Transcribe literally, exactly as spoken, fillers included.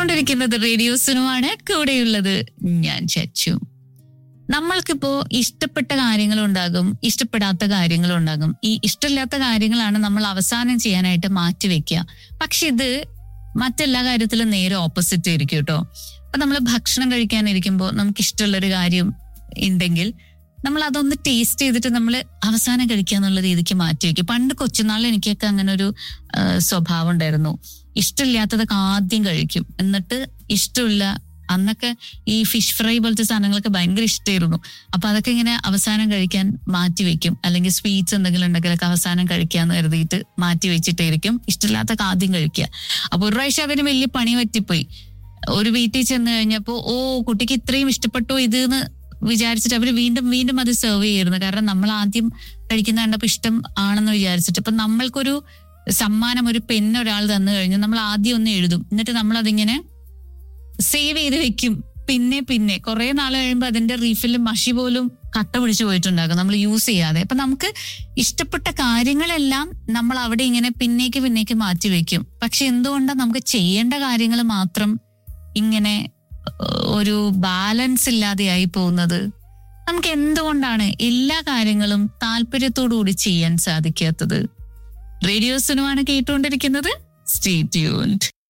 കേട്ടുകൊണ്ടിരിക്കുന്നത് റേഡിയോ സിനുമാണ്. കൂടെയുള്ളത് ഞാൻ ചച്ചു. നമ്മൾക്കിപ്പോ ഇഷ്ടപ്പെട്ട കാര്യങ്ങളുണ്ടാകും, ഇഷ്ടപ്പെടാത്ത കാര്യങ്ങളുണ്ടാകും. ഈ ഇഷ്ടമില്ലാത്ത കാര്യങ്ങളാണ് നമ്മൾ അവസാനം ചെയ്യാനായിട്ട് മാറ്റിവെക്കുക. പക്ഷെ ഇത് മറ്റെല്ലാ കാര്യത്തിലും നേരെ ഓപ്പോസിറ്റ് ആയിരിക്കും കേട്ടോ. അപ്പൊ നമ്മൾ ഭക്ഷണം കഴിക്കാനിരിക്കുമ്പോൾ നമുക്ക് ഇഷ്ടമുള്ളൊരു കാര്യം ഉണ്ടെങ്കിൽ നമ്മൾ അതൊന്ന് ടേസ്റ്റ് ചെയ്തിട്ട് നമ്മൾ അവസാനം കഴിക്കുക എന്നുള്ള രീതിക്ക് മാറ്റി വെക്കും. പണ്ട് കൊച്ചുനാളിൽ എനിക്കൊക്കെ അങ്ങനെ ഒരു സ്വഭാവം ഉണ്ടായിരുന്നു. ഇഷ്ടമില്ലാത്തതൊക്കെ ആദ്യം കഴിക്കും, എന്നിട്ട് ഇഷ്ടമില്ല. അന്നൊക്കെ ഈ ഫിഷ് ഫ്രൈ പോലത്തെ സാധനങ്ങളൊക്കെ ഭയങ്കര ഇഷ്ടമായിരുന്നു. അപ്പൊ അതൊക്കെ ഇങ്ങനെ അവസാനം കഴിക്കാൻ മാറ്റി വെക്കും. അല്ലെങ്കിൽ സ്വീറ്റ്സ് എന്തെങ്കിലും ഉണ്ടെങ്കിലൊക്കെ അവസാനം കഴിക്കാന്ന് കരുതിയിട്ട് മാറ്റി വെച്ചിട്ടായിരിക്കും ഇഷ്ടമില്ലാത്തൊക്കെ ആദ്യം കഴിക്കുക. അപ്പൊ ഒരു പ്രാവശ്യം അതിന് വലിയ പണി പറ്റിപ്പോയി. ഒരു വീട്ടിൽ ചെന്ന് കഴിഞ്ഞപ്പോ ഓ കുട്ടിക്ക് ഇത്രയും ഇഷ്ടപ്പെട്ടോ ഇത് എന്ന് വിചാരിച്ചിട്ട് അവര് വീണ്ടും വീണ്ടും അത് സെർവ് ചെയ്യായിരുന്നു. കാരണം നമ്മൾ ആദ്യം കഴിക്കുന്ന കണ്ടപ്പോ ഇഷ്ടം ആണെന്ന് വിചാരിച്ചിട്ട്. ഇപ്പൊ നമ്മൾക്കൊരു സമ്മാനം, ഒരു പെൻ ഒരാൾ തന്നു കഴിഞ്ഞു, നമ്മൾ ആദ്യം ഒന്ന് എഴുതും, എന്നിട്ട് നമ്മൾ അതിങ്ങനെ സേവ് ചെയ്ത് വെക്കും. പിന്നെ പിന്നെ കുറെ നാൾ കഴിയുമ്പോൾ അതിന്റെ റീഫിൽ മഷി പോലും കട്ട പിടിച്ചു പോയിട്ടുണ്ടാകും നമ്മൾ യൂസ് ചെയ്യാതെ. അപ്പൊ നമുക്ക് ഇഷ്ടപ്പെട്ട കാര്യങ്ങളെല്ലാം നമ്മൾ അവിടെ ഇങ്ങനെ പിന്നേക്ക് പിന്നേക്ക് മാറ്റി വെക്കും. പക്ഷെ എന്തുകൊണ്ടാണ് നമുക്ക് ചെയ്യേണ്ട കാര്യങ്ങൾ മാത്രം ഇങ്ങനെ ഒരു ബാലൻസ് ഇല്ലാതെയായി പോകുന്നത്? നമുക്ക് എന്തുകൊണ്ടാണ് എല്ലാ കാര്യങ്ങളും താല്പര്യത്തോടു കൂടി ചെയ്യാൻ സാധിക്കാത്തത്? റേഡിയോ സിനുമാണ് കേട്ടുകൊണ്ടിരിക്കുന്നത്. Stay tuned.